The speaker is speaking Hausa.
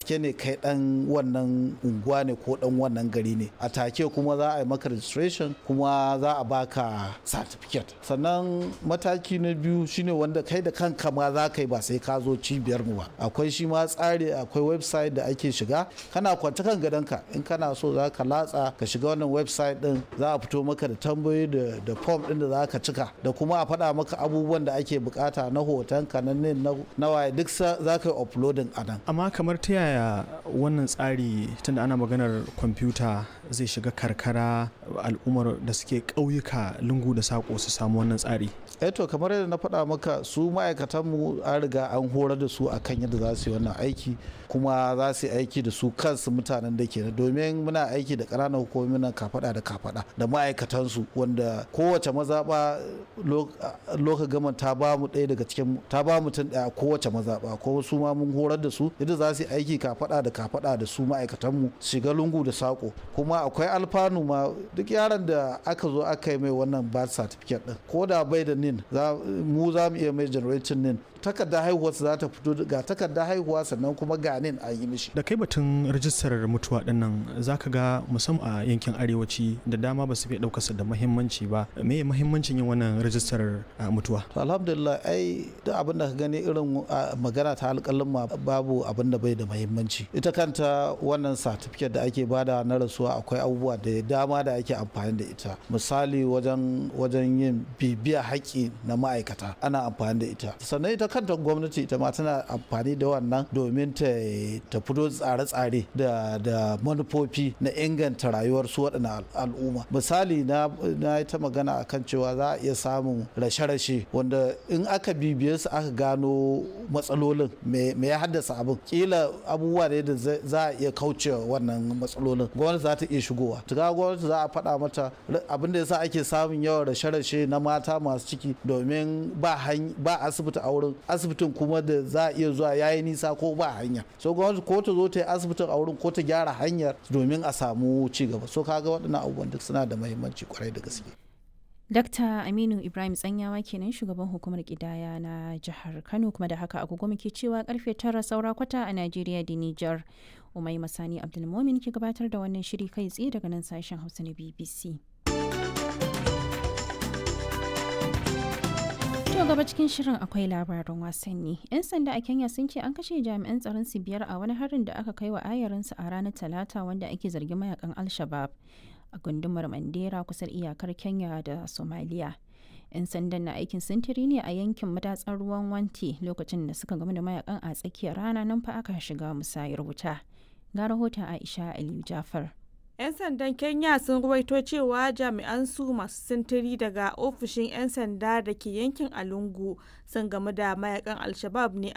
gaske ne kai dan wannan unguwa ne ko dan wannan gari ne, a take kuma za a yi maka registration kuma za a baka certificate. Sannan mataki na biyu shine wanda kai da kanka ma za ka yi ba sai ka zo cibiyar mu ba. Akwai shi ma tsari, akwai website da ake shiga, kana kwanta kan gadonka in kana so za ka latsa ka shiga wannan website din, za a fito maka da tambayoyi da form din da za ka cika, da kuma a faɗa maka abubuwan da ake bukata na hotonka na waye duk za ka yi uploading a nan. Amma kamar ta yaya wannan tsari, tunda ana maganar kwamfuta, zai shiga karkara, al'ummar da suke ƙauyuka lungu da saƙo su samu wannan tsari? To kamar yadda na faɗa maka, su ma'aikatanmu an riga an horar da su akan yadda za su yi wannan aiki, kuma za su yi aiki da su kansu mutanen da ke, domin muna aiki da ƙananan hukumomi na kafaɗa da kafaɗa da ma'aikatansu, wanda kowace mazaɓa loka gama ta ba mu ɗaya daga cikin, ta ba mutum ɗaya kowace mazaɓa, ko su ma mun horar da su yadda za su yi aiki kafaɗa da kafaɗa da su ma'aikatanmu, shiga lungu da saƙo. Kuma akwai alfanu ma, duk yaron da aka zo aka yi mai wannan birth certificate ɗin, ko da bai da nin, mu za mu iya mai generating nin, takardar haihuwa za ta fito, ga takardar haihuwa sannan kuma ga nin an yi mishi. Da kai batun rajistar mutuwa dinnan, za ka ga musamman a yankin arewaci da dama ba su fi ɗaukarsa da muhimmanci ba. Me muhimmancin yin wannan rajistar mutuwa? To alhamdulillah, duk abin da ka gani irin magana ta alƙalin ma babu abin da bai da muhimmanci. Ita kanta wannan certificate da ake bada na rasuwa, akwai abubuwa da dama da ake amfani da ita. Misali wajen yin bibiya haƙƙi na ma'aikata ana amfani da ita. Sannan ita kanta gwamnati ita ma tana amfani da wannan domin ta fito tsare-tsare da manufofi na inganta rayuwar su waɗannan al'umma. Misali na yi ta magana akan cewa za a iya samun rashe-rashe wanda in aka bibiye su aka gano matsalolin me ya haddasa abin, kila abubuwa ne da za a iya kauce wannan matsalolin, gwamnati za ta iya shigowa. Tuka gwamnati za a faɗa mata abin da yasa ake samun yawan rashe-rashe na mata masu ciki, domin ba asibiti a wurin, asibitin kuma da za a iya zuwa yayi nisa ko ba hanya, so gwamnati ko ta zo ta yi asibitin a wurin ko ta gyara hanyar domin a samu ci gaba. So kaga waɗannan abubuwan duk suna da muhimmanci kwarai da gaske. Dr. Aminu Ibrahim Tsanyawa kenan, shugaban hukumar ƙidaya na jihar Kano. Kuma da haka agogo muke cewa karfe 9 saura kwata a Najeriya da Nijar. Umai Masani Abdulmomin ke gabatar da wannan shiri kai tsaye daga nan sashen Hausa na BBC. To gaba cikin shirin akwai labarin wasanni. 'Yan sanda a Kenya sun ce an kashe jami'an tsaron su 5 a wani harin da aka kai wa ayarinsu a ranar Talata, wanda ake zargin mayakan Al-Shabab a gundumar Mandera kusan iyakar Kenya da Somalia. 'Yan sandan na aikin sintiri ne a yankin madatsar ruwan Wanti lokacin da suka gamu da mayakan a tsakiyar rana, nan fa aka shiga musayar wuta. Ga rahoton Aisha Aliyu Jafar. 'Yan sandan Kenya sun ruwaito cewa jami'an su masu sintiri daga ofishin 'yan sanda da ke yankin Alungu sun gamu da mayakan Al-Shabab ne